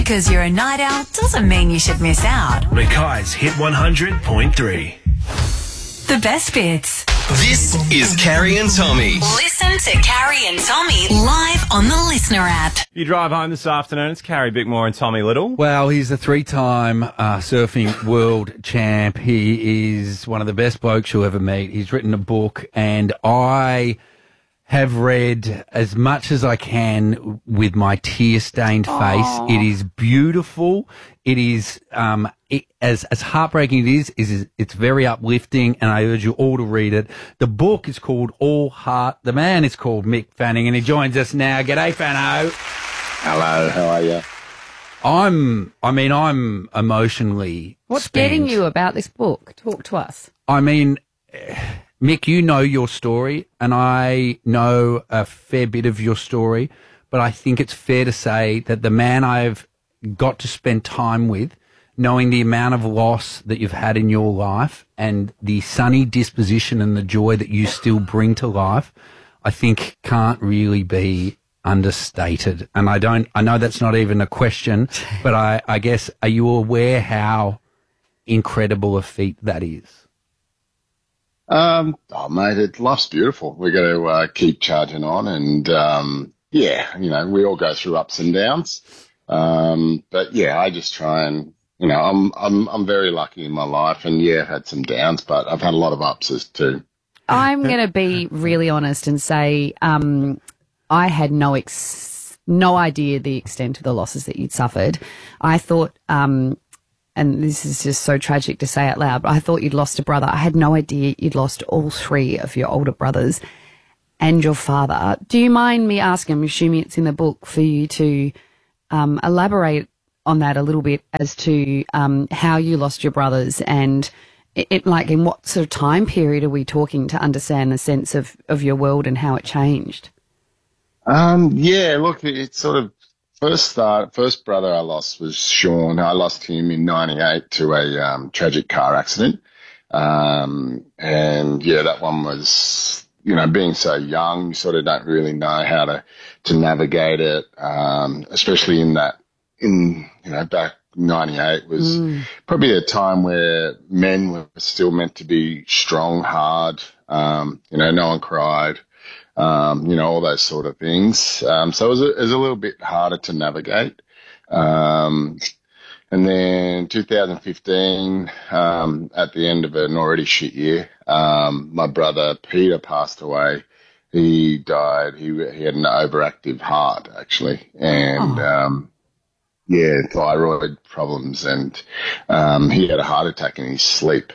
because you're a night owl doesn't mean you should miss out. Mackay's Hit 100.3. The best bits. This is Carrie and Tommy. Listen to Carrie and Tommy live on the Listener app. You drive home this afternoon, it's Carrie Bickmore and Tommy Little. Well, he's a three-time surfing world champ. He is one of the best blokes you'll ever meet. He's written a book, and I have read as much as I can with my tear-stained face. It is beautiful. It is, as heartbreaking it is it's very uplifting, and I urge you all to read it. The book is called All Heart. The man is called Mick Fanning, and he joins us now. G'day, Fano. Hello, how are you? I'm emotionally What's spent. getting you about this book? Talk to us. I mean, Mick, you know your story, and I know a fair bit of your story, but I think it's fair to say that the man I've got to spend time with, knowing the amount of loss that you've had in your life and the sunny disposition and the joy that you still bring to life, I think can't really be understated. And I know that's not even a question, but I guess, are you aware how incredible a feat that is? Mate, life's beautiful. We got to keep charging on, and we all go through ups and downs. But yeah, I just try and, I'm very lucky in my life, and yeah, I've had some downs, but I've had a lot of ups too. I'm going to be really honest and say I had no idea the extent of the losses that you'd suffered. I thought, and this is just so tragic to say out loud, but I thought you'd lost a brother. I had no idea you'd lost all three of your older brothers and your father. Do you mind me asking, I'm assuming it's in the book, for you to elaborate on that a little bit as to how you lost your brothers, and in what sort of time period are we talking to understand the sense of your world and how it changed? Look, it's sort of first brother I lost was Sean. I lost him in 98 to a tragic car accident. That one was, being so young, you sort of don't really know how to navigate it, especially back 98 was probably a time where men were still meant to be strong, hard, no one cried. All those sort of things. So it was a little bit harder to navigate. And then 2015, at the end of an already shit year, my brother Peter passed away. He died. He had an overactive heart, actually, and thyroid problems, and he had a heart attack in his sleep.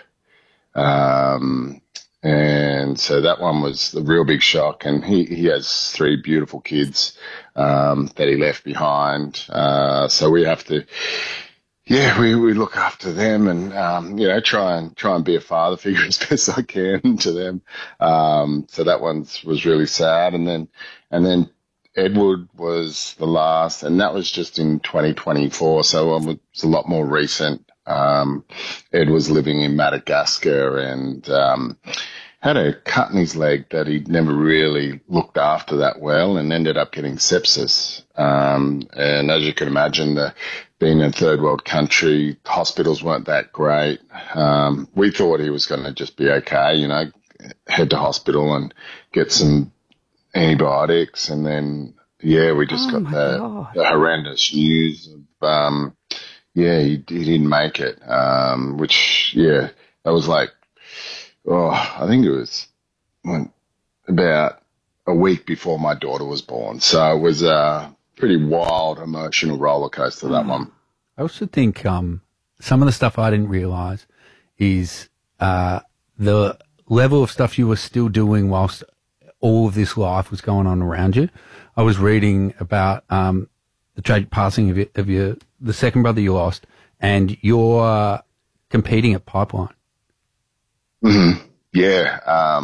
And so that one was the real big shock. And he has three beautiful kids that he left behind. So we have to, we look after them and try and be a father figure as best I can to them. So that one was really sad. And then Edward was the last, and that was just in 2024. So it was a lot more recent. Ed was living in Madagascar and had a cut in his leg that he'd never really looked after that well, and ended up getting sepsis. And as you can imagine, being in a third world country, hospitals weren't that great. We thought he was going to just be okay, head to hospital and get some antibiotics, and then we just got the horrendous news of he didn't make it, that was I think it was about a week before my daughter was born. So it was a pretty wild, emotional roller coaster, that one. I also think some of the stuff I didn't realise is the level of stuff you were still doing whilst all of this life was going on around you. I was reading about the tragic passing of the second brother you lost, and you're competing at Pipeline. Mm-hmm. Yeah.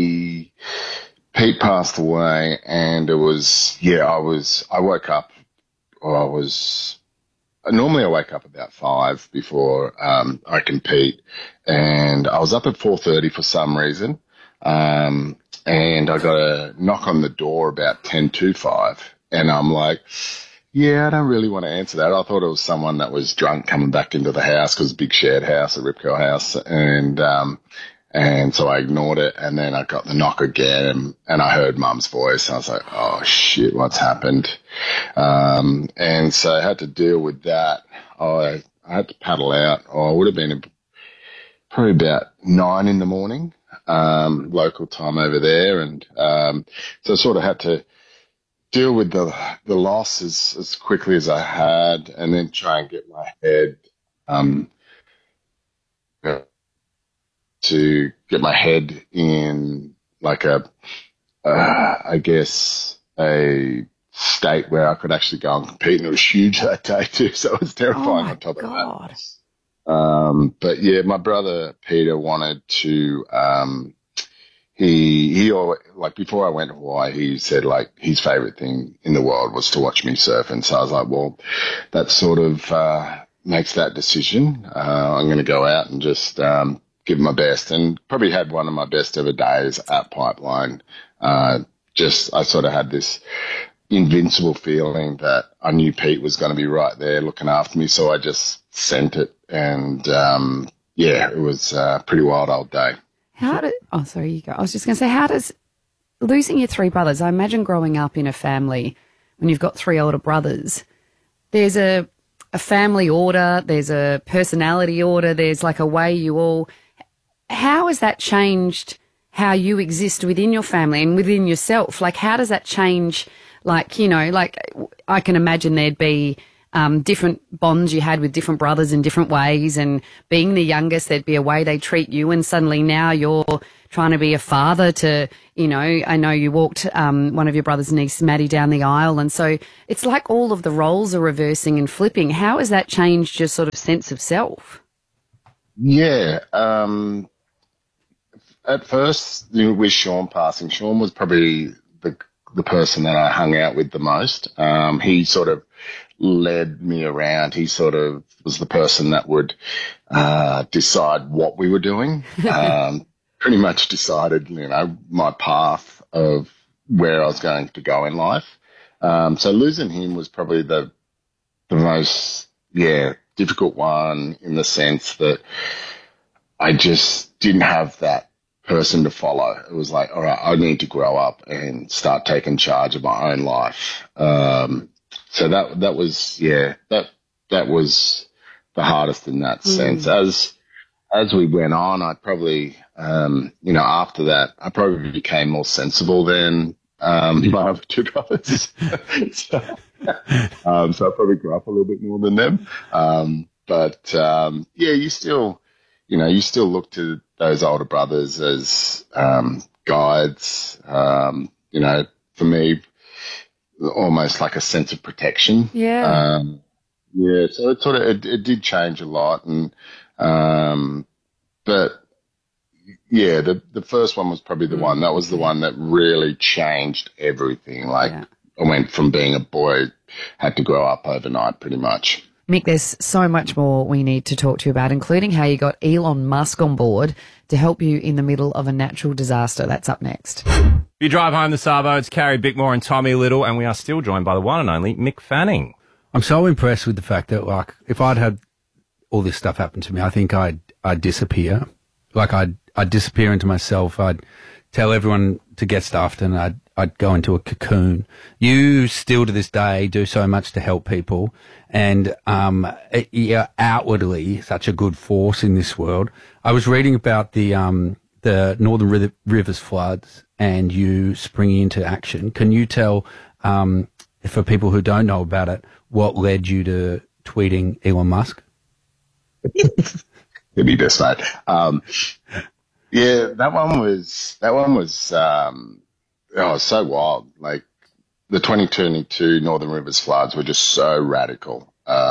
Pete passed away, and it was, I woke up, normally I wake up about 5 before I compete, and I was up at 4:30 for some reason, and I got a knock on the door about 10 to 5, and I'm like, Yeah, I don't really want to answer that. I thought it was someone that was drunk coming back into the house because big shared house, a Rip Curl house, and so I ignored it. And then I got the knock again, and I heard Mum's voice. I was like, "Oh shit, what's happened?" And so I had to deal with that. I had to paddle out. I would have been probably about 9 a.m, local time over there, and so I sort of had to deal with the loss as quickly as I had, and then try and get my head to get my head in like I guess a state where I could actually go and compete, and it was huge that day too, so it was terrifying on top of that. But yeah, my brother Peter wanted to. He always, like before I went to Hawaii, he said like his favorite thing in the world was to watch me surf. And so I was like, well, that sort of makes that decision. I'm going to go out and just give my best, and probably had one of my best ever days at Pipeline. I sort of had this invincible feeling that I knew Pete was going to be right there looking after me. So I just sent it, and yeah, it was a pretty wild old day. Sorry, you go. I was just going to say, how does losing your 3 brothers, I imagine growing up in a family when you've got 3 older brothers, there's a family order, there's a personality order, there's like a way you all, how has that changed how you exist within your family and within yourself? Like, how does that change? Like, you know, like I can imagine there'd be different bonds you had with different brothers in different ways, and being the youngest, there'd be a way they treat you, and suddenly now you're trying to be a father to, you know, I know you walked one of your brother's niece, Maddie, down the aisle, and so it's like all of the roles are reversing and flipping. How has that changed your sort of sense of self? Yeah, at first, you know, with Sean passing, Sean was probably the person that I hung out with the most. He sort of led me around. He sort of was the person that would decide what we were doing. Pretty much decided, you know, my path of where I was going to go in life. So losing him was probably the most, difficult one, in the sense that I just didn't have that person to follow. It was like, all right, I need to grow up and start taking charge of my own life. So that was that was the hardest in that sense. As we went on, I probably, after that, I probably became more sensible than my other 2 brothers. So I probably grew up a little bit more than them. You still, you still look to those older brothers as guides. For me, almost like a sense of protection. Yeah. So it sort of it did change a lot, and the first one was probably the one that was the one that really changed everything. Like I went from being a boy, had to grow up overnight, pretty much. Mick, there's so much more we need to talk to you about, including how you got Elon Musk on board to help you in the middle of a natural disaster. That's up next. If you drive home the Savo, it's Carrie Bickmore and Tommy Little, and we are still joined by the one and only Mick Fanning. I'm so impressed with the fact that, like, if I'd had all this stuff happen to me, I think I'd disappear. Like, I'd disappear into myself. I'd tell everyone to get stuffed, and I'd go into a cocoon. You still to this day do so much to help people, and you're outwardly such a good force in this world. I was reading about the Northern Rivers floods and you springing into action. Can you tell, for people who don't know about it, what led you to tweeting Elon Musk? It'd be best, mate. That one was so wild. Like, the 2022 Northern Rivers floods were just so radical.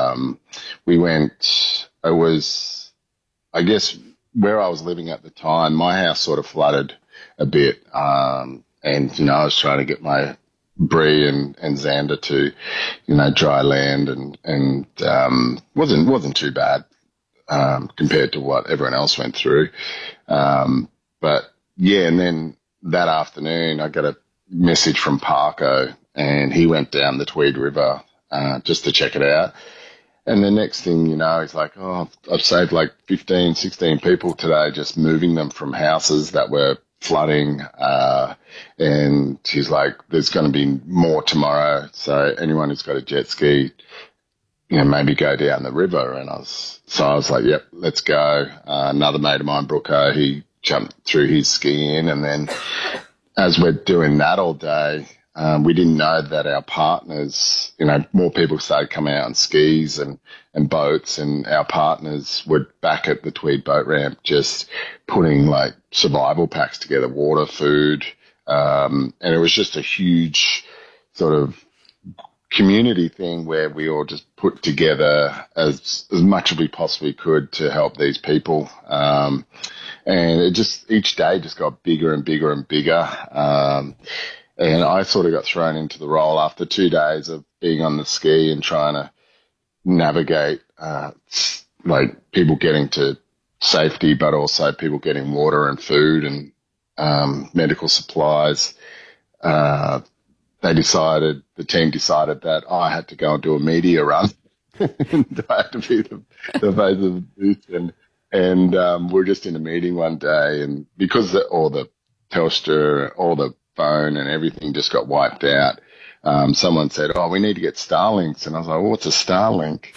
I guess where I was living at the time, my house sort of flooded a bit. And, I was trying to get my Bree and Xander to, dry land, and wasn't too bad, compared to what everyone else went through. And then that afternoon I got a message from Parko, and he went down the Tweed River just to check it out. And the next thing you know, he's like, oh, I've saved like 15, 16 people today, just moving them from houses that were flooding. And he's like, there's going to be more tomorrow. So anyone who's got a jet ski, maybe go down the river. And I was like, yep, let's go. Another mate of mine, Brooker, he jumped through his ski in. And then as we're doing that all day, we didn't know that our partners, more people started coming out on skis and boats, and our partners were back at the Tweed boat ramp just putting like survival packs together, water, food. And it was just a huge sort of community thing where we all just put together as much as we possibly could to help these people. And it just, each day just got bigger and bigger and bigger. And I sort of got thrown into the role after 2 days of being on the ski and trying to navigate, like people getting to safety, but also people getting water and food and medical supplies. The team decided that I had to go and do a media run. And I had to be the face of the booth. And we're just in a meeting one day, and because all the Telstra, all the phone and everything just got wiped out, someone said, oh, we need to get Starlinks. And I was like, well, what's a Starlink?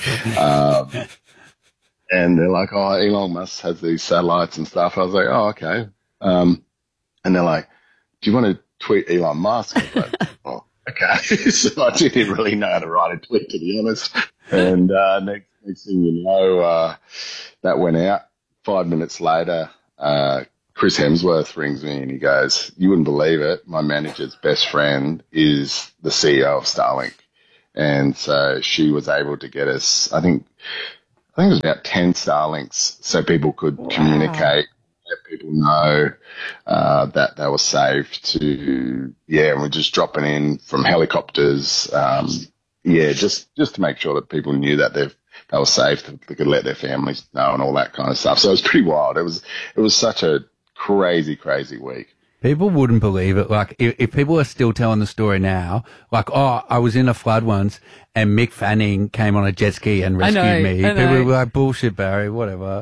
And they're like, oh, Elon Musk has these satellites and stuff. I was like, oh, okay. And they're like, do you want to tweet Elon Musk? I was like, oh, okay. So I didn't really know how to write a tweet, to be honest. And next thing you know, that went out. 5 minutes later, Chris Hemsworth rings me and he goes, you wouldn't believe it, my manager's best friend is the CEO of Starlink. And so she was able to get us, I think it was about 10 Starlinks so people could communicate, let people know that they were safe and we're just dropping in from helicopters. Just to make sure that people knew that they were safe, that they could let their families know and all that kind of stuff. So it was pretty wild. It was such a crazy, crazy week. People wouldn't believe it. Like, if people are still telling the story now, like, oh, I was in a flood once and Mick Fanning came on a jet ski and rescued me. People were like, bullshit, Barry, whatever.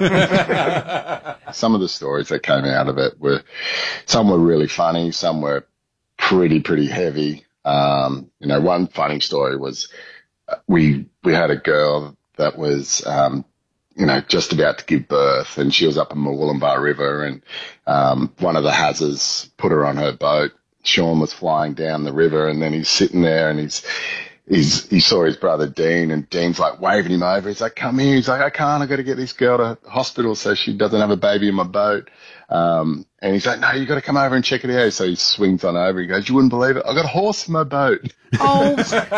Some of the stories that came out of it some were really funny, some were pretty heavy. One funny story was we had a girl that was, just about to give birth, and she was up in Murwillumbah River, and one of the Hazzers put her on her boat. Sean was flying down the river, and then he's sitting there, and he saw his brother Dean, and Dean's like waving him over. He's like, come here. He's like, I can't. I've got to get this girl to hospital so she doesn't have a baby in my boat. And he's like, no, you got to come over and check it out. So he swings on over. He goes, you wouldn't believe it, I've got a horse in my boat. Oh.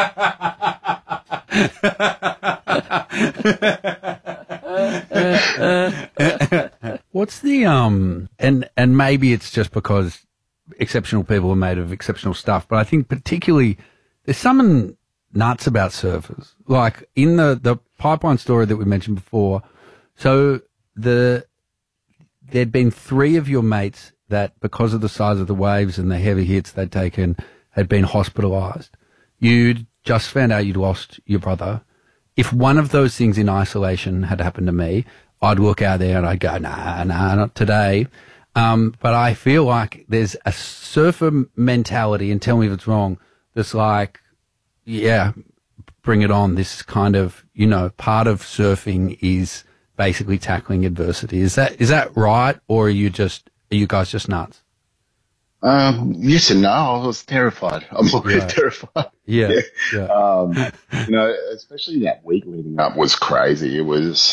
What's the and maybe it's just because exceptional people are made of exceptional stuff, but I think particularly there's something nuts about surfers. Like in the pipeline story that we mentioned before, so there'd been 3 of your mates that, because of the size of the waves and the heavy hits they'd taken, had been hospitalised. You'd just found out you'd lost your brother. If one of those things in isolation had happened to me, I'd look out there and I'd go, nah, not today. But I feel like there's a surfer mentality, and tell me if it's wrong, that's like, yeah, bring it on. This kind of, part of surfing is basically tackling adversity. Is that right? Or are you guys just nuts? Yes and no. I was terrified. I'm always terrified. Yeah. Especially that week leading up was crazy. It was,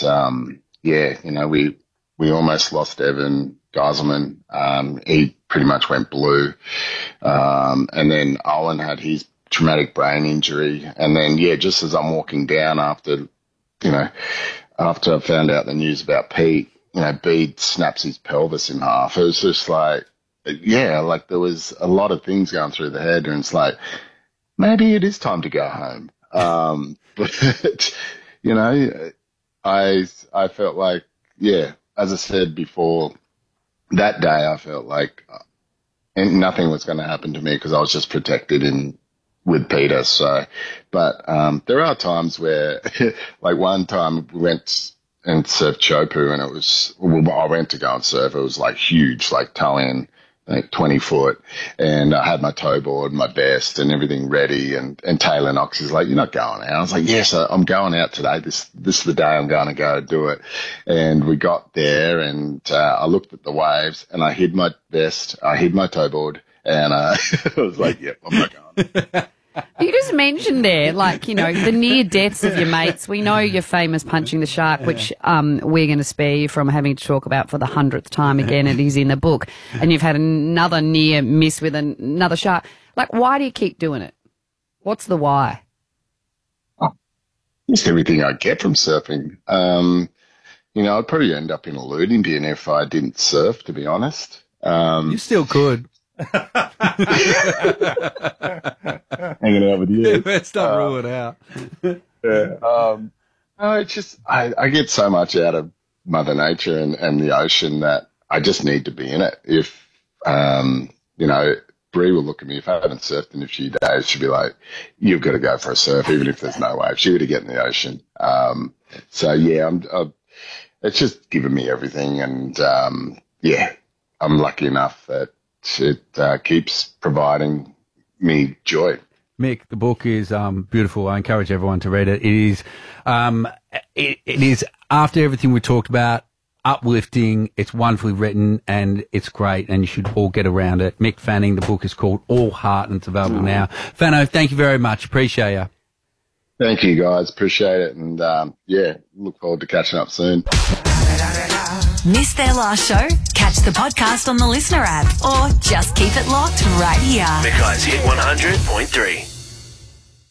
we almost lost Evan Geiselman. He pretty much went blue. And then Owen had his traumatic brain injury. And then, just as I'm walking down after I found out the news about Pete, Bede snaps his pelvis in half. It was just like, there was a lot of things going through the head, and it's like, maybe it is time to go home. But, I felt like, as I said before, that day I felt like nothing was going to happen to me because I was just protected in with Peter. So, but there are times where, like one time we went and surfed Chopu, and I went to go and surf. It was like huge, like toe in, like 20 foot, and I had my toe board, my vest, and everything ready. And Taylor Knox is like, "You're not going out." I was like, "Yes, I'm going out today. This is the day I'm going to go do it." And we got there, and I looked at the waves, and I hid my vest, I hid my toe board, and I was like, "Yep, I'm not going." You just mentioned there, like, you know, the near deaths of your mates. We know you're famous punching the shark, which we're going to spare you from having to talk about for the 100th time again. It is in the book. And you've had another near miss with another shark. Like, why do you keep doing it? What's the why? Just everything I get from surfing. You know, I'd probably end up in a loading bin if I didn't surf, to be honest. You still could. Hanging out with you. Let's not rule it out. No, it's just I get so much out of Mother Nature and the ocean that I just need to be in it. If you know, Bree will look at me if I haven't surfed in a few days. She'll be like, "You've got to go for a surf, even if there's no waves. You've got to get in the ocean." So yeah, it's just given me everything, and yeah, I'm lucky enough that it keeps providing me joy. Mick, the book is beautiful. I encourage everyone to read it. It is, it is, after everything we talked about, uplifting. It's wonderfully written and it's great, and you should all get around it. Mick Fanning, the book is called All Heart, and it's available now. Fano, thank you very much. Appreciate you. Thank you, guys. Appreciate it. And yeah, look forward to catching up soon. Missed their last show? Catch the podcast on the Listener app or just keep it locked right here. Mackay's Hit 100.3.